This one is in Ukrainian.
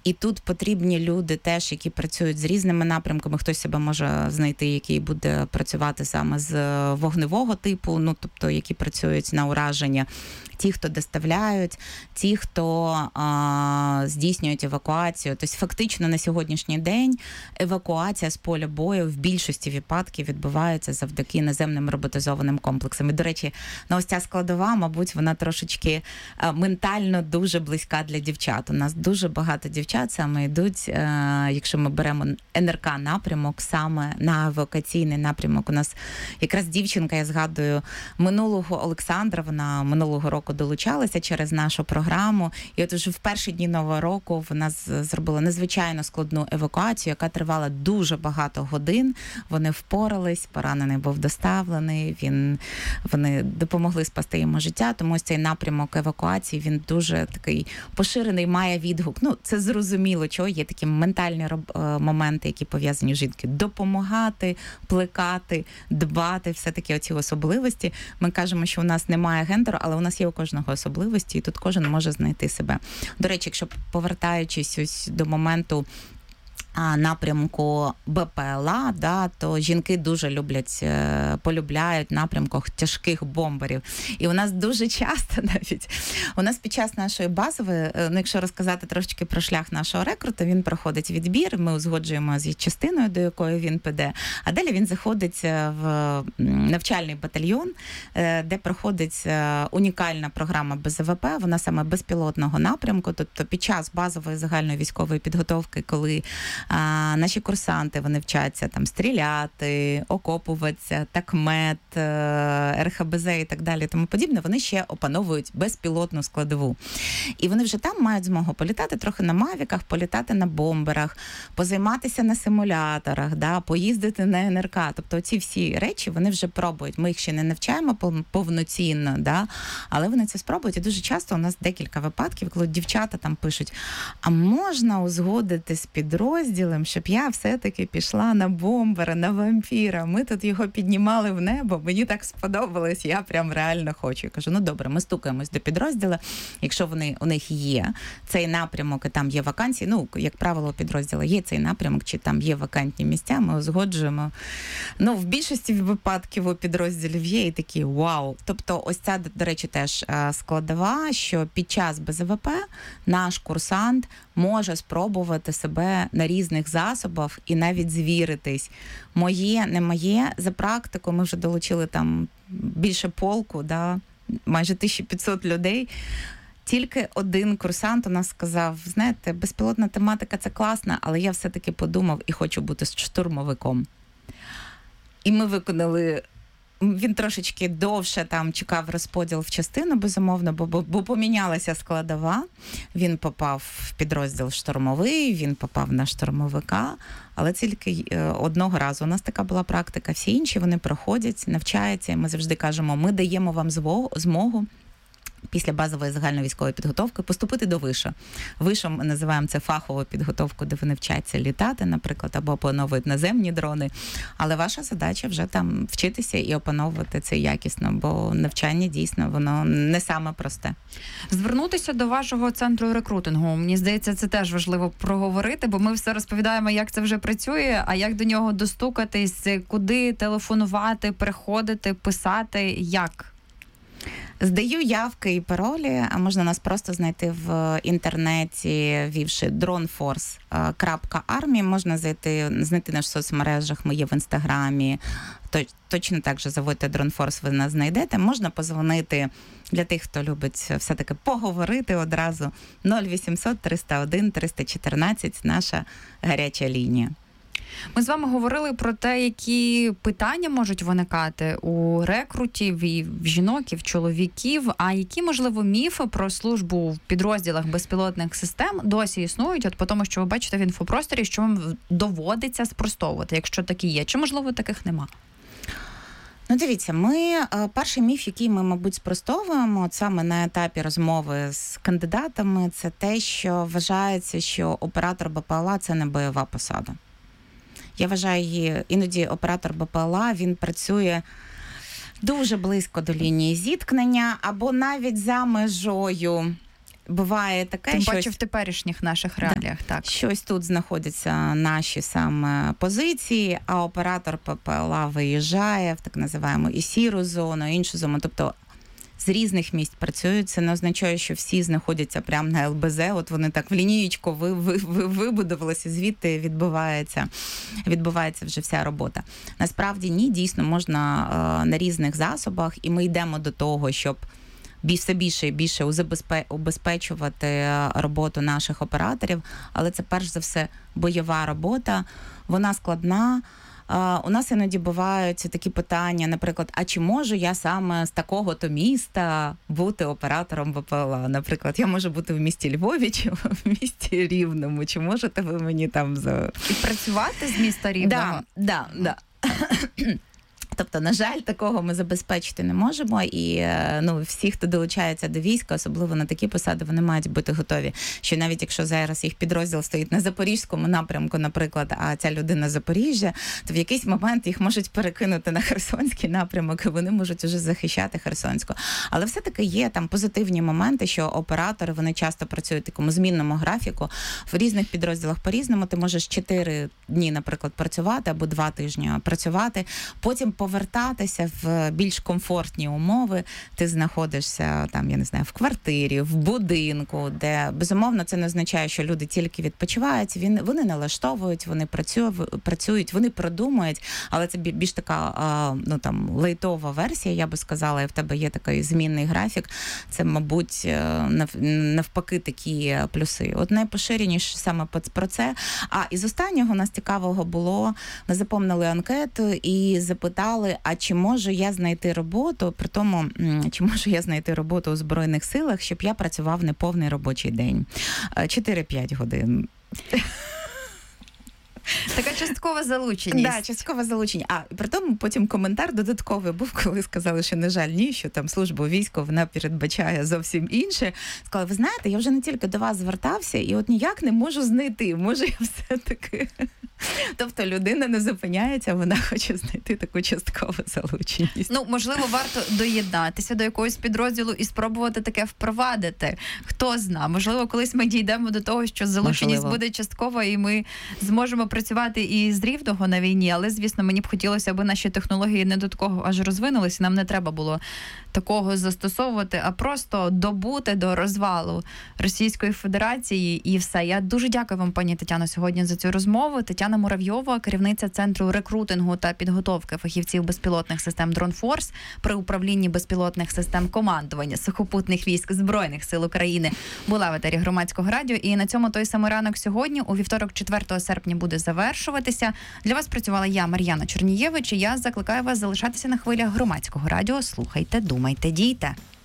І тут потрібні люди теж, які працюють з різними напрямками. Хтось себе може знайти, який буде працювати саме з вогневого типу, ну, тобто, які працюють на ураження. Ті, хто доставляють, ті, хто здійснюють евакуацію. Тобто фактично на сьогоднішній день евакуація з поля бою в більшості випадків відбувається завдяки наземним роботизованим комплексам. І, до речі, ось ця складова, мабуть, вона трошечки ментально дуже близька для дівчат. У нас дуже багато дівчат саме йдуть, якщо ми беремо НРК-напрямок, саме на евакуаційний напрямок. У нас якраз дівчинка, я згадую, минулого Олександра, вона минулого року долучалася через нашу програму. І от уже в перші дні Нового року вона зробила надзвичайно складну евакуацію, яка тривала дуже багато годин. Вони впорались, поранений був доставлений, вони допомогли спасти йому життя, тому ось цей напрямок евакуації, він дуже такий поширений, має відгук. Ну, це зрозуміло, чого є такі ментальні моменти, які пов'язані з жінкою. Допомагати, плекати, дбати, все-таки оці особливості. Ми кажемо, що у нас немає гендеру, але у нас є у кожного особливості, і тут кожен може знайти себе. До речі, якщо повертаючись ось до моменту напрямку БПЛА, да, то жінки дуже полюбляють напрямках тяжких бомберів. І у нас дуже часто навіть, у нас під час нашої базової, ну якщо розказати трошечки про шлях нашого рекрута, він проходить відбір, ми узгоджуємо з частиною, до якої він піде, а далі він заходить в навчальний батальйон, де проходить унікальна програма БЗВП, вона саме безпілотного напрямку, тобто під час базової загальної військової підготовки, коли наші курсанти, вони вчаться там стріляти, окопуватися, такмет, РХБЗ і так далі, тому подібне, вони ще опановують безпілотну складову. І вони вже там мають змогу політати трохи на мавіках, політати на бомберах, позайматися на симуляторах, да, поїздити на НРК. Тобто ці всі речі вони вже пробують. Ми їх ще не навчаємо повноцінно, да, але вони це спробують. І дуже часто у нас декілька випадків, коли дівчата там пишуть, а можна узгодити з підрозділом, щоб я все-таки пішла на бомбера, на вампіра. Ми тут його піднімали в небо, мені так сподобалось, я прям реально хочу. Я кажу, ну добре, ми стукаємось до підрозділу, якщо у них є цей напрямок, і там є вакансії, ну, як правило, у підрозділу є цей напрямок, чи там є вакантні місця, ми узгоджуємо. Ну, в більшості випадків у підрозділів є і такі вау. Тобто ось ця, до речі, теж складова, що під час БЗВП наш курсант може спробувати себе на різних засобах і навіть звіритись. Моє, не моє. За практику ми вже долучили там більше полку, да, майже 1500 людей. Тільки один курсант у нас сказав, знаєте, безпілотна тематика – це класно, але я все-таки подумав і хочу бути штурмовиком. І ми виконали. Він трошечки довше там чекав розподіл в частину, безумовно, бо помінялася складова. Він попав в підрозділ штурмовий, він попав на штурмовика, але тільки одного разу. У нас така була практика. Всі інші, вони проходять, навчаються, і ми завжди кажемо, ми даємо вам змогу після базової загальновійськової підготовки поступити до вишу. Вишом ми називаємо це фахову підготовку, де вони вчаться літати, наприклад, або опановують наземні дрони. Але ваша задача вже там вчитися і опановувати це якісно, бо навчання дійсно, воно не саме просте. Звернутися до вашого центру рекрутингу. Мені здається, це теж важливо проговорити, бо ми все розповідаємо, як це вже працює, а як до нього достукатись, куди телефонувати, приходити, писати, як? Здаю явки і паролі, а можна нас просто знайти в інтернеті, ввівши droneforce.army, можна знайти нас в соцмережах, ми є в Інстаграмі, точно так же заводьте Droneforce, ви нас знайдете, можна позвонити для тих, хто любить все-таки поговорити одразу, 0800 301 314, наша гаряча лінія. Ми з вами говорили про те, які питання можуть виникати у рекрутів, і в жінок, і в чоловіків, а які, можливо, міфи про службу в підрозділах безпілотних систем досі існують, от по тому, що ви бачите в інфопросторі, що вам доводиться спростовувати, якщо такі є, чи, можливо, таких нема? Ну, дивіться, перший міф, який ми, мабуть, спростовуємо, саме на етапі розмови з кандидатами, це те, що вважається, що оператор БПЛА – це не бойова посада. Я вважаю, іноді оператор БПЛА, він працює дуже близько до лінії зіткнення або навіть за межою. буває таке, тим паче в теперішніх наших реаліях, так. Щось тут знаходяться наші саме позиції, а оператор ППЛА виїжджає в так називаємо і сіру зону, і іншу зону. Тобто з різних місць працюють. Це не означає, що всі знаходяться прямо на ЛБЗ. От вони так в лінієчку вибудувалися, звідти відбувається вже вся робота. Насправді ні, дійсно можна на різних засобах, і ми йдемо до того, щоб все більше і більше убезпечувати роботу наших операторів, але це перш за все бойова робота, вона складна. У нас іноді бувають такі питання, наприклад, а чи можу я саме з такого-то міста бути оператором БПЛА? Наприклад, я можу бути в місті Львові чи в місті Рівному, чи можете ви мені там І працювати з міста Рівного? Да. Тобто, на жаль, такого ми забезпечити не можемо, і всі, хто долучається до війська, особливо на такі посади, вони мають бути готові. Що навіть якщо зараз їх підрозділ стоїть на Запорізькому напрямку, наприклад, а ця людина з Запоріжжя, то в якийсь момент їх можуть перекинути на Херсонський напрямок, і вони можуть уже захищати Херсонську. Але все-таки є там позитивні моменти, що оператори, вони часто працюють в такому змінному графіку. В різних підрозділах по-різному. Ти можеш 4 дні, наприклад, працювати або 2 тижні працювати, потім повертатися в більш комфортні умови. Ти знаходишся там, я не знаю, в квартирі, в будинку, де, безумовно, це не означає, що люди тільки відпочивають, вони налаштовують, вони працюють, вони продумують, але це більш така, лейтова версія, я би сказала, і в тебе є такий змінний графік. Це, мабуть, навпаки такі плюси. От найпоширеніше саме про це. А із останнього у нас цікавого було, ми заповнили анкету і запитали, а чи можу я знайти роботу, при тому, чи можу я знайти роботу у Збройних силах, щоб я працював неповний робочий день. 4-5 годин. Така часткова залученість. Так, часткова залученість. А, при тому потім коментар додатковий був, коли сказали, що, на жаль, ні, що там служба війська, вона передбачає зовсім інше. Сказали, ви знаєте, я вже не тільки до вас звертався, і от ніяк не можу знайти. Може, я все-таки... Тобто людина не зупиняється, вона хоче знайти таку часткову залученість. Можливо, варто доєднатися до якогось підрозділу і спробувати таке впровадити. Хто знає, можливо, колись ми дійдемо до того, що залученість буде часткова, і ми зможемо працювати і з Рівного на війні, але, звісно, мені б хотілося, аби наші технології не до такого аж розвинулися, нам не треба було такого застосовувати, а просто добути до розвалу Російської Федерації і все. Я дуже дякую вам, пані Тетяно, сьогодні за цю розмову. Тетяна Муравйова, керівниця Центру рекрутингу та підготовки фахівців безпілотних систем DroneForce при управлінні безпілотних систем командування сухопутних військ Збройних сил України, була в етері Громадського радіо. І на цьому той самий ранок сьогодні, у вівторок, 4 серпня, буде завершуватися. Для вас працювала я, Мар'яна Чернієвич, і я закликаю вас залишатися на хвилях Громадського радіо. Слухайте, думайте, дійте.